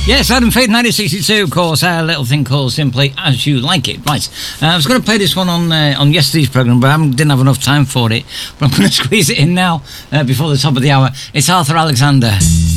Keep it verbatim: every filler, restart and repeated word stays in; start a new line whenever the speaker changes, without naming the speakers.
Yes, Adam Faith, nineteen sixty-two, of course, a little thing called Simply As You Like It. Right, uh, I was going to play this one on uh, on yesterday's programme, but I didn't have enough time for it. But I'm going to squeeze it in now, uh, before the top of the hour. It's Arthur Alexander.